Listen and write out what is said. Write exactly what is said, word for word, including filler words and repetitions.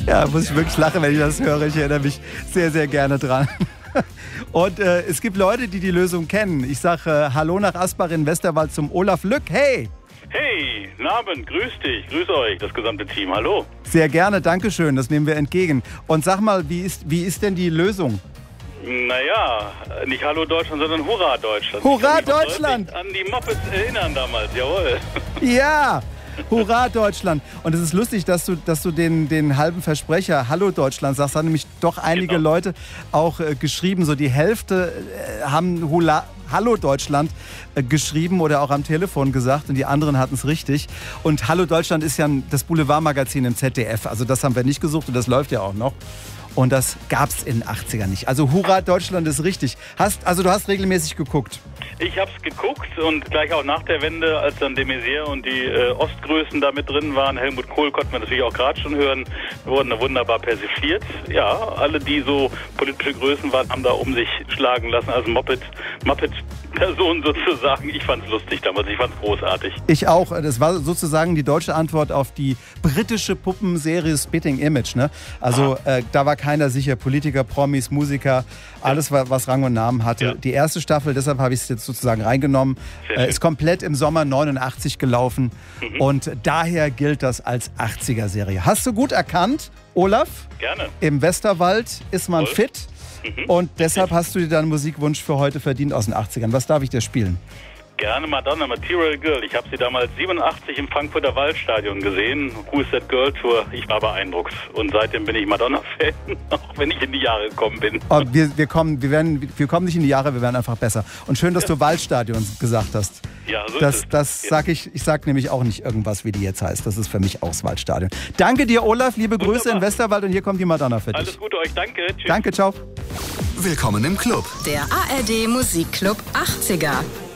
Ja, muss ich wirklich lachen, wenn ich das höre. Ich erinnere mich sehr, sehr gerne dran. Und äh, es gibt Leute, die die Lösung kennen. Ich sage äh, Hallo nach Asbach in Westerwald zum Olaf Lück. Hey! Hey, guten Abend, grüß dich, grüß euch, das gesamte Team, hallo. Sehr gerne, danke schön, das nehmen wir entgegen. Und sag mal, wie ist, wie ist denn die Lösung? Naja, nicht Hallo Deutschland, sondern Hurra Deutschland. Hurra Deutschland! An die Mopeds erinnern damals, jawohl. Ja! Hurra Deutschland! Und es ist lustig, dass du, dass du den, den halben Versprecher Hallo Deutschland sagst. Da haben nämlich doch einige Genau. Leute auch äh, geschrieben. So die Hälfte äh, haben Hula, Hallo Deutschland äh, geschrieben oder auch am Telefon gesagt und die anderen hatten es richtig. Und Hallo Deutschland ist ja ein, das Boulevardmagazin im Z D F. Also das haben wir nicht gesucht und das läuft ja auch noch. Und das gab es in den achtzigern nicht. Also Hurra Deutschland ist richtig. Hast, also du hast regelmäßig geguckt. Ich hab's geguckt und gleich auch nach der Wende, als dann de Maizière und die äh, Ostgrößen da mit drin waren, Helmut Kohl konnten wir natürlich auch gerade schon hören, wurden da wunderbar persifliert. Ja, alle, die so politische Größen waren, haben da um sich schlagen lassen als Moped, Moped-Person sozusagen. Ich fand's lustig damals, ich fand's großartig. Ich auch. Das war sozusagen die deutsche Antwort auf die britische Puppenserie Spitting Image. Ne? Also äh, da war keiner sicher. Politiker, Promis, Musiker, alles, was Rang und Namen hatte. Ja. Die erste Staffel, deshalb habe ich es jetzt sozusagen reingenommen, äh, ist komplett im Sommer neunundachtzig gelaufen. Mhm. Und daher gilt das als achtziger-Serie. Hast du gut erkannt, Olaf? Gerne. Im Westerwald ist man Voll. fit. Mhm. Und deshalb hast du dir deinen Musikwunsch für heute verdient aus den achtzigern. Was darf ich dir spielen? Gerne Madonna, Material Girl. Ich habe sie damals siebenundachtzig im Frankfurter Waldstadion gesehen. Who is that Girl Tour? Ich war beeindruckt. Und seitdem bin ich Madonna-Fan, auch wenn ich in die Jahre gekommen bin. Oh, wir, wir, kommen, wir, werden, wir kommen nicht in die Jahre, wir werden einfach besser. Und schön, dass ja. du Waldstadion gesagt hast. Ja, so das ist es. das sag ich, ich sage nämlich auch nicht irgendwas, wie die jetzt heißt. Das ist für mich auch das Waldstadion. Danke dir, Olaf. Liebe Wunderbar. Grüße in Westerwald und hier kommt die Madonna für dich. Alles Gute euch. Danke. Tschüss. Danke, ciao. Willkommen im Club. Der A R D Musikclub achtziger.